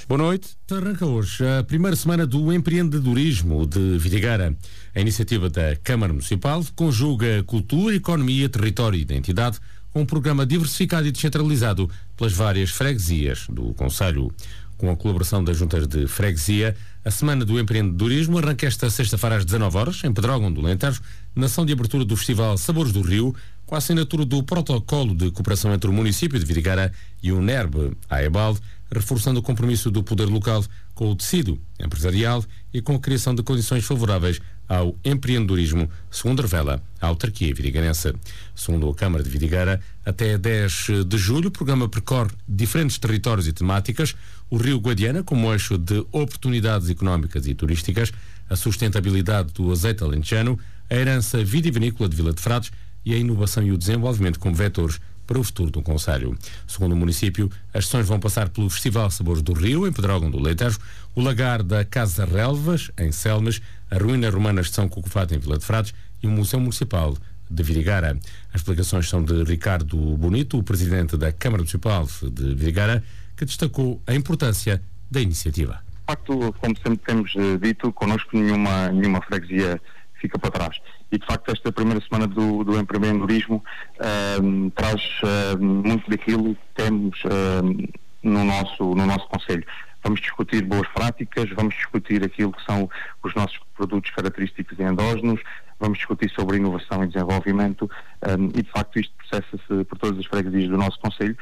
Boa noite. Arranca hoje a primeira semana do empreendedorismo de Vidigueira. A iniciativa da Câmara Municipal conjuga cultura, economia, território e identidade com um programa diversificado e descentralizado pelas várias freguesias do concelho. Com a colaboração das juntas de freguesia, a Semana do Empreendedorismo arranca esta sexta-feira às 19h, em Pedrógão do Alentejo, na ação de abertura do Festival Sabores do Rio, com a assinatura do protocolo de cooperação entre o município de Vidigueira e o NERB AEBALD, reforçando o compromisso do poder local com o tecido empresarial e com a criação de condições favoráveis ao empreendedorismo, segundo revela a autarquia vidigueirense. Segundo a Câmara de Vidigueira, até 10 de julho o programa percorre diferentes territórios e temáticas: o Rio Guadiana como eixo de oportunidades económicas e turísticas, a sustentabilidade do azeite alentejano, a herança vitivinícola de Vila de Frades e a inovação e o desenvolvimento como vetores para o futuro do concelho. Segundo o município, as sessões vão passar pelo Festival Sabores do Rio, em Pedrógão do Alentejo, o Lagar da Casa Relvas, em Selmes, a Ruínas Romanas de São Cucufato, em Vila de Frades, e o Museu Municipal de Vidigueira. As explicações são de Ricardo Bonito, o presidente da Câmara Municipal de Vidigueira, que destacou a importância da iniciativa. De facto, como sempre temos dito, connosco nenhuma freguesia fica para trás. E, de facto, esta primeira semana do empreendedorismo traz muito daquilo que temos no nosso concelho. Vamos discutir boas práticas, vamos discutir aquilo que são os nossos produtos característicos e endógenos, vamos discutir sobre inovação e desenvolvimento e, de facto, isto processa-se por todas as freguesias do nosso concelho.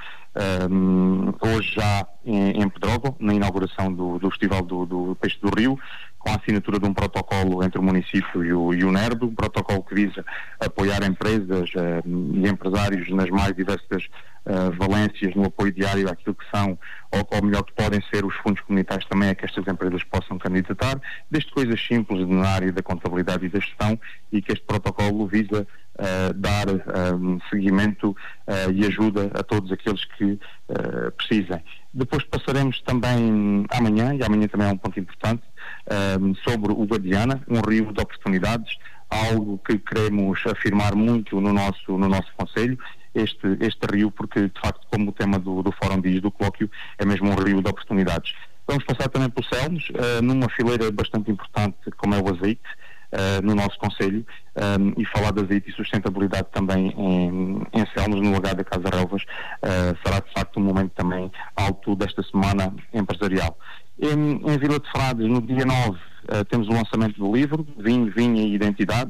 Hoje já em Pedrógão, na inauguração do Festival do Peixe do Rio, com a assinatura de um protocolo entre o município e o NERB, um protocolo que visa apoiar empresas e empresários nas mais diversas valências no apoio diário àquilo que são, ou melhor, que podem ser os fundos comunitários também a que estas empresas possam candidatar, desde coisas simples na área da contabilidade e da gestão, e que este protocolo visa dar seguimento e ajuda a todos aqueles que precisem. Depois passaremos também amanhã, e amanhã também é um ponto importante, sobre o Guadiana, um rio de oportunidades, algo que queremos afirmar muito no nosso concelho, este rio, porque de facto, como o tema do fórum diz, do colóquio, é mesmo um rio de oportunidades. Vamos passar também por Selmes, numa fileira bastante importante como é o azeite, no nosso concelho, e falar de azeite e sustentabilidade também em Selmes, no Lagar da Casa Relvas, será de facto um momento também alto desta semana empresarial. Em Vila de Frades, no dia 9, temos o lançamento do livro Vinho, Vinha e Identidade,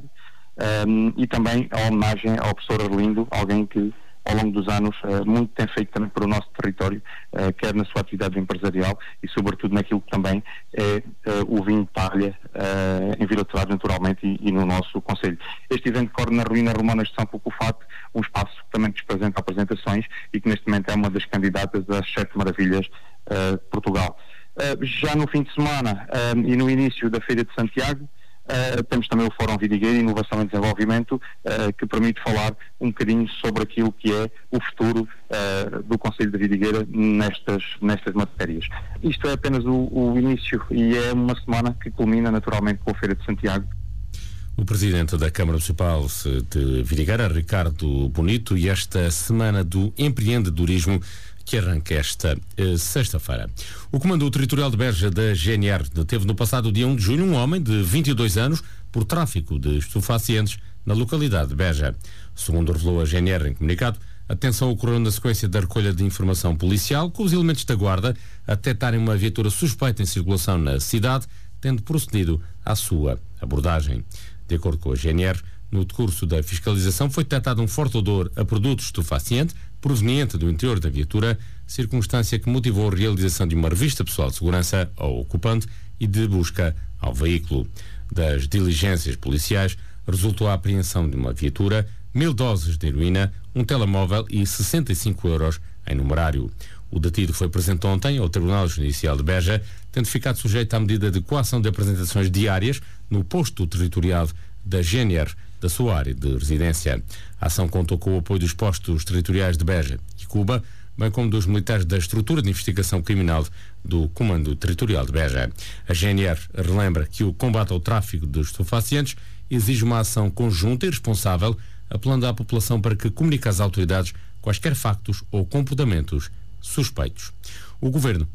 e também a homenagem ao professor Arlindo, alguém que ao longo dos anos muito tem feito também para o nosso território, quer na sua atividade empresarial e sobretudo naquilo que também é o vinho de palha em Vila de Frades naturalmente e no nosso concelho. Este evento decorre na Ruínas Romanas de São Cucufato, um espaço que também nos apresenta apresentações e que neste momento é uma das candidatas às 7 maravilhas de Portugal. Já no fim de semana e no início da Feira de Santiago, temos também o Fórum Vidigueira, Inovação e Desenvolvimento, que permite falar um bocadinho sobre aquilo que é o futuro do Concelho de Vidigueira nestas matérias. Isto é apenas o início e é uma semana que culmina naturalmente com a Feira de Santiago. O presidente da Câmara Municipal de Vidigueira, Ricardo Bonito, e esta semana do empreendedorismo que arranca esta sexta-feira. O Comando Territorial de Beja da GNR deteve no passado dia 1 de julho um homem de 22 anos por tráfico de estupefacientes na localidade de Beja. Segundo revelou a GNR em comunicado, a detenção ocorreu na sequência da recolha de informação policial, com os elementos da guarda a detectarem uma viatura suspeita em circulação na cidade, tendo procedido à sua abordagem. De acordo com a GNR, no decurso da fiscalização foi detectado um forte odor a produto estupefaciente proveniente do interior da viatura, circunstância que motivou a realização de uma revista pessoal de segurança ao ocupante e de busca ao veículo. Das diligências policiais resultou a apreensão de uma viatura, 1000 doses de heroína, um telemóvel e 65 euros em numerário. O detido foi presente ontem ao Tribunal Judicial de Beja, tendo ficado sujeito à medida de coação de apresentações diárias no posto territorial da GNR da sua área de residência. A ação contou com o apoio dos postos territoriais de Beja e Cuba, bem como dos militares da estrutura de investigação criminal do Comando Territorial de Beja. A GNR relembra que o combate ao tráfico de estupefacientes exige uma ação conjunta e responsável, apelando à população para que comunique às autoridades quaisquer factos ou comportamentos suspeitos. O Governo